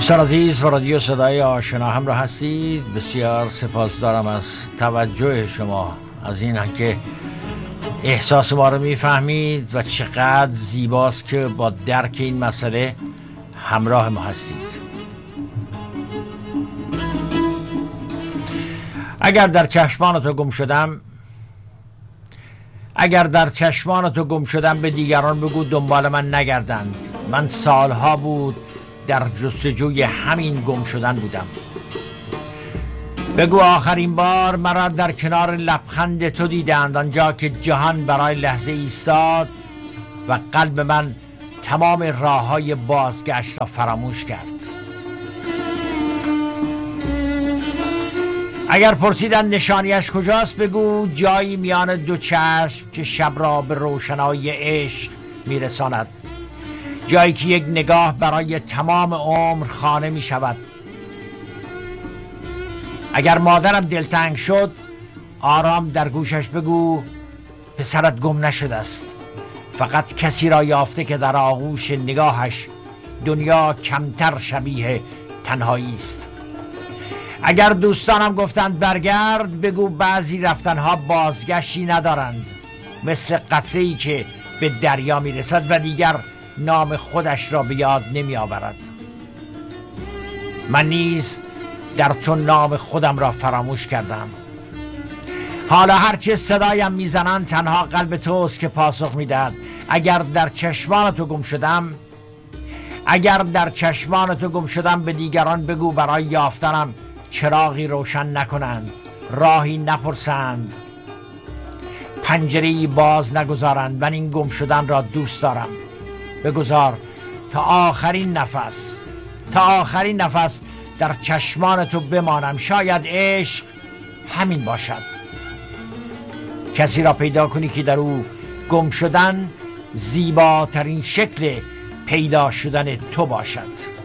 دوستان عزیز، با رادیو صدای آشنا همراه هستید. بسیار سپاسدارم از توجه شما، از این که احساس ما رو میفهمید و چقدر زیباست که با درک این مسئله همراه ما هستید. اگر در چشمان تو گم شدم به دیگران بگو دنبال من نگردند. من سالها بود در جستجوی همین گم شدن بودم. بگو آخرین بار مرا در کنار لبخند تو دیدند، آنجا که جهان برای لحظه ایستاد و قلب من تمام راههای بازگشت را فراموش کرد. اگر پرسیدن نشانیش کجاست بگو جایی میان دو چشم که شب را به روشنایی عشق میرساند، جایی که یک نگاه برای تمام عمر خانه می شود. اگر مادرم دلتنگ شد آرام در گوشش بگو پسرت گم نشده است، فقط کسی را یافته که در آغوش نگاهش دنیا کمتر شبیه تنهایی است. اگر دوستانم گفتند برگرد بگو بعضی رفتنها بازگشتی ندارند، مثل قطره‌ای که به دریا می رسد و دیگر نام خودش را به یاد نمی آورد. من نیز در تو نام خودم را فراموش کردم. حالا هرچه صدایم میزنند تنها قلب توست که پاسخ میدهد. اگر در چشمان تو گم شدم به دیگران بگو برای یافتنم چراغی روشن نکنند، راهی نپرسند، پنجره‌ای باز نگذارند. من این گم شدن را دوست دارم. بگذار تا آخرین نفس در چشمان تو بمانم. شاید عشق همین باشد، کسی را پیدا کنی که در او گم شدن زیباترین شکل پیدا شدن تو باشد.